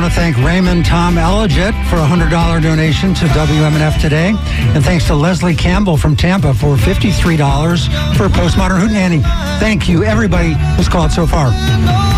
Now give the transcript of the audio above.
to thank Raymond Tom Elliott for a $100 donation to WMNF today. And thanks to Leslie Campbell from Tampa for $53 for Postmodern Hootenanny. Thank you, everybody who's called so far.